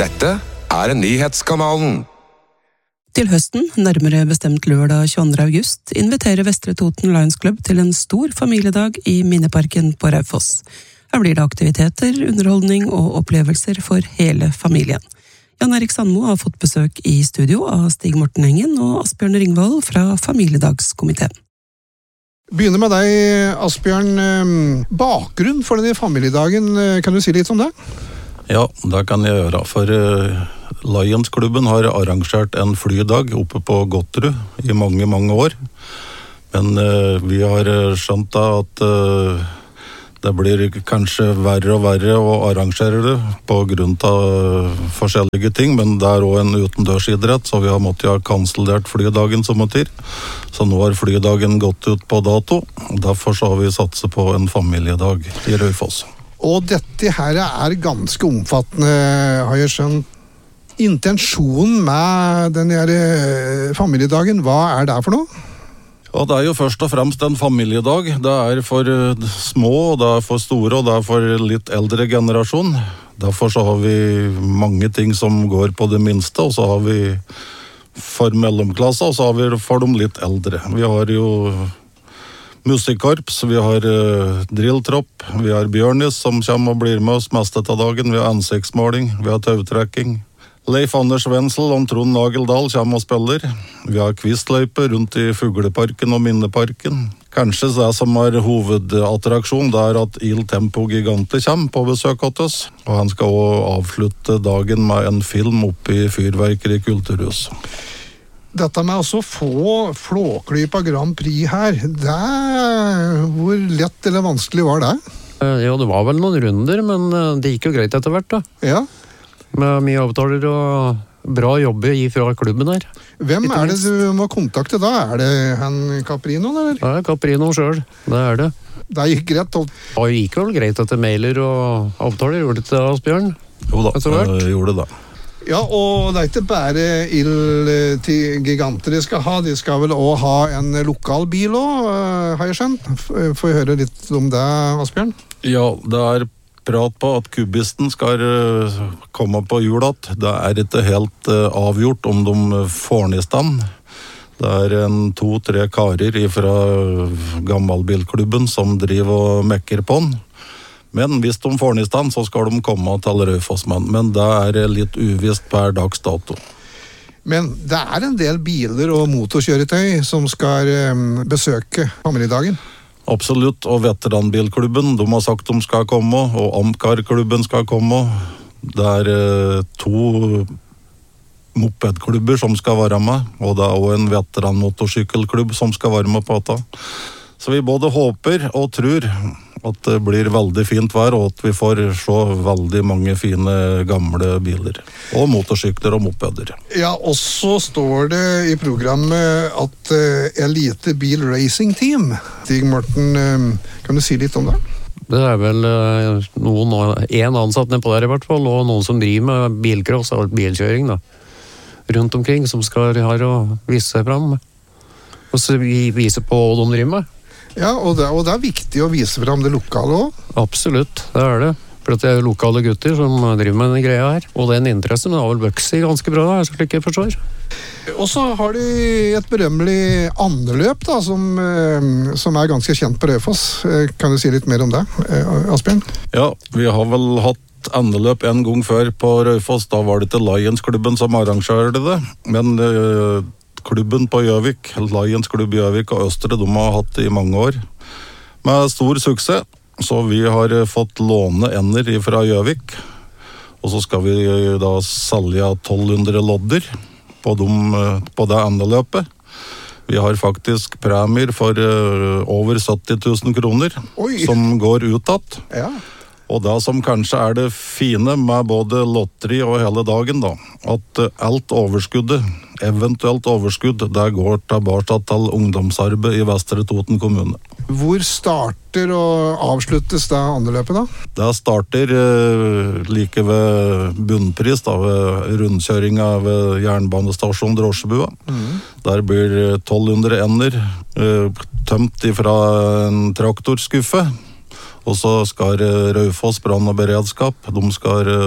Dette nyhetskanalen. Til høsten, nærmere bestemt lørdag 22. august, inviterer Vestre Toten Lions Club til en stor familiedag i Minneparken på Raufoss. Her blir det aktiviteter, underholdning og opplevelser for hele familien. Jan Erik Sandmo har fått besøk i studio av Stig Morten Engen og Asbjørn Ringvold fra Familiedagskomiteen. Begynner med deg, Asbjørn. Bakgrunn for denne familiedagen, kan du si litt om det? Ja, det kan jeg gjøre. For Lions-klubben har arrangert en flydag oppe på Gotterud i mange, mange år. Men vi har skjønt at det blir kanskje verre og verre å arrangere det på grunn av forskjellige ting, men det er også en utendørsidrett, så vi har måttet ha kanselert flydagen som måtte til. Så nå har flydagen gått ut på dato, derfor så har vi satset på en familiedag i Raufoss. Og dette her er ganske omfattende, har jeg skjønt. Intensjonen med denne familiedagen, hva er det for noe? Ja, det er jo først og fremst en familiedag. Det er for små, og det er for store, og det er for litt eldre generasjon. Derfor så har vi mange ting som går på det minste, og så har vi for mellomklasse, og så har vi for de litt eldre. Vi har jo musikkorps, vi har drilltropp, vi har Bjørnis som kommer og blir med oss meste av dagen, vi har ansiktsmåling, vi har tautrekking. Leif Anders Wenzel og Trond Nageldal kommer og spiller. Vi har kvistløype rundt i Fugleparken og Minneparken. Kanskje det som er hovedattraksjon, det er at Il Tempo Gigante kommer på besøk hos oss. Og han skal også avslutte dagen med en film oppe i Fyrverkeri Kulturhus. Dette med å få Flåklypa Grand Prix her, hvor lett eller vanskelig var det? Ja, det var vel noen runder, men det gikk jo greit etter hvert da. Ja. Med mye avtaler og bra jobbe fra klubben her. Hvem er det du må kontakte da? Er det han Caprino, eller? Ja, Caprino selv, det er det. Det gikk greit. Det gikk vel greit etter mailer og avtaler, gjorde det til Asbjørn? Jo da, det gjorde det. Ja, og det er ikke bare Il Gigante de skal ha, de skal vel også ha en lokal bil også, har jeg skjønt. Får jeg høre litt om det, Asbjørn? Ja, det er prat på at kubisten skal komme på julat. Det er ikke helt avgjort om de får den i stand. Det er 2-3 karer fra gammelbilklubben som driver og mekker på den. Men hvis de får den i stand, så skal de komme til Raufossmann. Men det er litt uvisst per dags dato. Men det er en del biler og motorkjøretøy som skal besøke familiedagen. Absolutt, og veteranbilklubben, de har sagt de skal komme, og Amcar-klubben skal komme. Det er 2 mopedklubber som skal være med, og det er også en veteranmotorsykkelklubb som skal være med på dette. Så vi både håper og tror at det blir veldig fint vær, og at vi får se veldig mange fine gamle biler. Og motorsykler og mopeder. Ja, og så står det i programmet at Elite Bil Racing Team. Stig Morten, kan du si litt om det? Det er vel en ansatt nede på der i hvert fall, og noen som driver med bilcross og bilkjøring da. Rundt omkring, som skal her og vise seg frem. Og så vise på hva de driver med. Ja, og det er viktig å vise frem det lokale også. Absolutt, det er det. For det er lokale gutter som driver med denne greia her. Og den interessen har vel vokst ganske bra, slik jeg forstår. Og så har de et berømmelig andeløp da, som er ganske kjent på Raufoss. Kan du si litt mer om det, Asbjørn? Ja, vi har vel hatt andeløp en gang før på Raufoss. Da var det ikke Lions-klubben som arrangerte det, men klubben på Gjøvik, Lions klubb Gjøvik og Østre, de har hatt det i mange år. Med stor suksess, så vi har fått låne ender fra Gjøvik. Og så skal vi da selge 1200 lodder på det endeløpet. Vi har faktisk premier for over 70 000 kroner. Oi. Som går utad. Ja. Og det som kanskje er det fine med både lotteri og hele dagen da, at alt overskuddet, eventuelt overskudd, det går tilbake til ungdomsarbeid i Vestre Toten kommune. Hvor starter og avsluttes det andeløpet da? Det starter like ved bunnpris, da, ved rundkjøringa ved jernbanestasjon Drosjebua. Der blir 1200 ender tømt ifra en traktorskuffe. Og så skal Raufoss brann og beredskap, de skal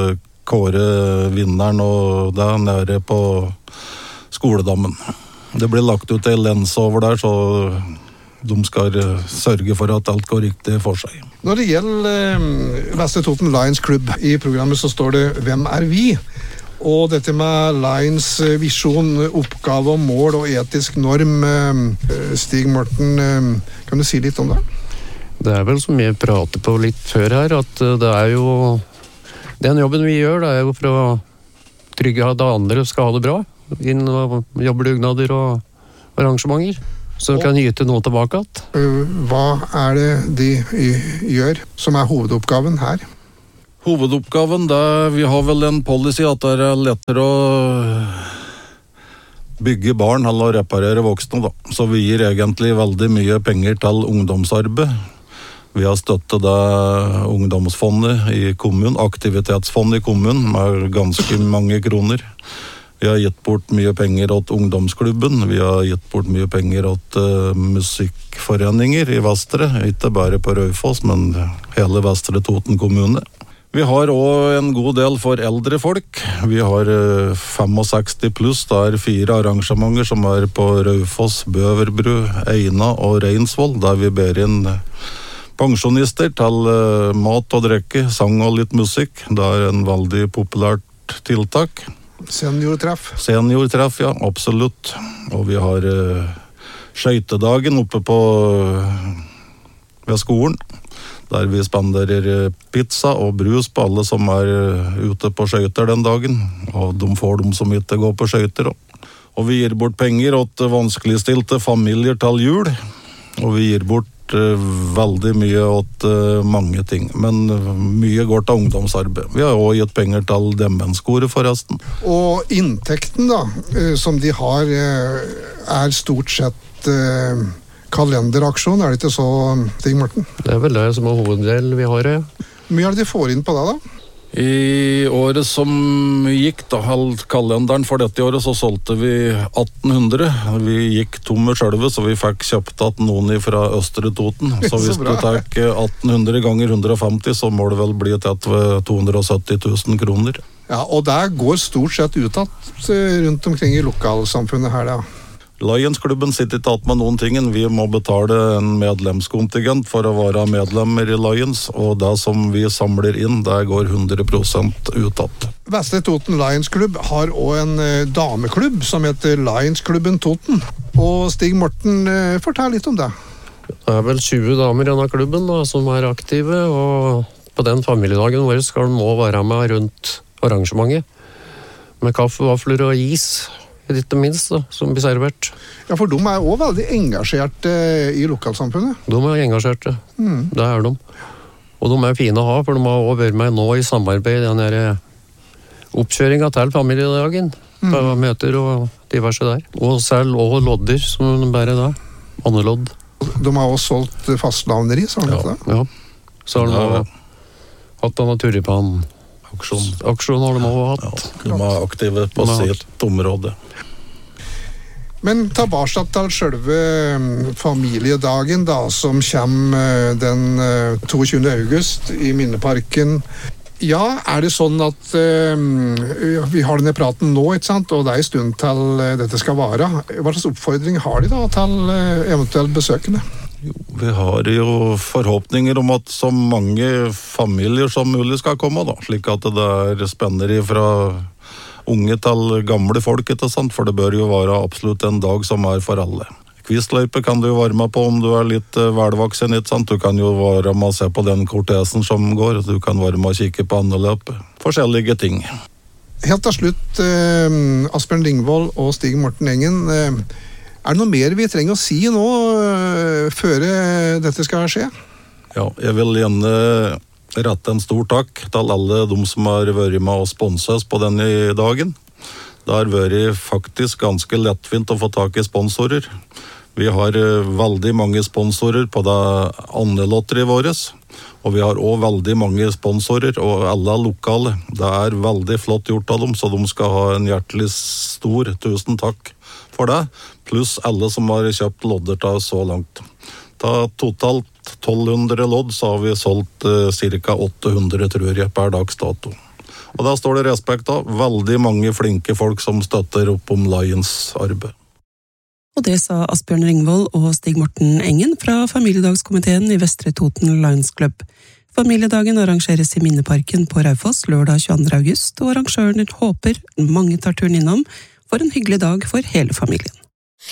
kåre vinneren, og det nede på skoledammen. Det blir lagt ut en lens over der, så de skal sørge for at alt går riktig for seg. Når det gjelder Vestre Toten Lions Club, i programmet så står det «Hvem er vi?», og dette med Lions visjon, oppgave og mål og etisk norm. Stig Morten, kan du si litt om det? Det vel som jeg prater på litt før her, at det jo den jobben vi gjør, det jo for å trygge at andre skal ha det bra innen jobbdugnader og arrangementer, så kan yte noe tilbake at. Hva det de gjør som hovedoppgaven her? Hovedoppgaven, vi har vel en policy at det lettere å bygge barn eller å reparere voksne, da. Så vi gir egentlig veldig mye penger til ungdomsarbeid. Vi har støttet ungdomsfondet i kommunen, aktivitetsfondet i kommunen, med ganske mange kroner. Vi har gitt bort mye penger til ungdomsklubben, vi har gitt bort mye penger til musikkforeninger i Vestre, ikke bare på Raufoss, men hele Vestre Toten kommune. Vi har også en god del for eldre folk. Vi har 65 pluss, det 4 arrangementer som på Raufoss, Bøverbru, Eina og Reinsvoll, der vi ber inn pensjonister til mat og drikke, sang og litt musikk. Det en veldig populært tiltak. Seniortreff. Seniortreff, ja, absolutt. Og vi har skøytedagen oppe ved skolen, der vi spenderer pizza og brus på alle som ute på skøyter den dagen, og de får dem som ikke går på skøyter. Og vi gir bort penger til vanskeligstilte familier til jul, og vi gir bort veldig mye til mange ting, men mye går til ungdomsarbeid. Vi har også gitt penger til demenskoret forresten. Og inntekten da, som de har, stort sett kalenderaksjon, det ikke så, Stig Morten? Det vel det som hoveddel vi har, ja. Hvor mye de får inn på det da? I året som gikk, kalenderen for dette året, så solgte vi 1800. Vi gikk tomme selve, så vi fikk kjøpt at noen fra Østre Toten. Så hvis du tar 1800 ganger 150, så må det vel bli til 270 000 kroner. Ja, og det går stort sett utad rundt omkring i lokalsamfunnet her da. Lions-klubben sitter ikke alt med noen tingen. Vi må betale en medlemskontingent for å være medlemmer i Lions, og det som vi samler inn, det går 100% utad. Vestre Toten Lions Club har også en dameklubb som heter Lionsklubben Toten. Og Stig Morten, fortell litt om det. Det vel 20 damer i denne klubben da, som aktive, og på den familiedagen vår skal de nå være med rundt arrangementet, med kaffe, vafler og is. Ikke minst da, som blir servert. Ja, for de også veldig engasjerte i lokalsamfunnet. De engasjerte, det de. Og de fine å ha, for de har også vært med nå i samarbeid i denne oppkjøringen til familiedagen. På møter og diverse der. Og selv også lodder, som de bærer da. Annelodd. De har også solgt fastlavneri, så har de det? Ja, så har de hatt denne turipan. Aksjon har de også hatt. Ja, de aktive på sitt område. Men tilbake til selve familiedagen da, som kommer den 22. august i Minneparken. Ja, det sånn at vi har denne praten nå, ikke sant? Og det en stund til dette skal vare. Hva slags oppfordring har de da til eventuelt besøkende? Jo, vi har jo forhåpninger om at så mange familier som mulig skal komme, da, slik at det spenner fra unge til gamle folk, ikke sant? For det bør jo være absolutt en dag som for alle. Kvistløype kan du jo være med på om du litt velvoksen, ikke sant? Du kan jo være med å se på den kortesen som går, du kan være med å kikke på andeløp, forskjellige ting. Helt til slutt, Asbjørn Lingvold og Stig Morten Engen, det noe mer vi trenger å si nå før dette skal skje? Ja, jeg vil gjerne rette en stor takk til alle de som har vært med å sponse oss på denne dagen. Det har vært faktisk ganske lettfint å få tak i sponsorer. Vi har veldig mange sponsorer på det andelotteriet vårt, og vi har også veldig mange sponsorer, og alle lokale. Det veldig flott gjort av dem, så de skal ha en hjertelig stor tusen takk for det, pluss alle som har kjøpt lodder til så langt. Ta totalt 1200 lodd, så har vi solgt ca. 800, tror jeg, per dags dato. Og da står det respekt av veldig mange flinke folk som støtter opp om Lions arbeid. Og det sa Asbjørn Ringvold og Stig Morten Engen fra familiedagskomiteen i Vestre Toten Lions Club. Familiedagen arrangeres i Minneparken på Raufoss lørdag 22. august, og arrangøren håper mange tar turen innom for en hyggelig dag for hele familien.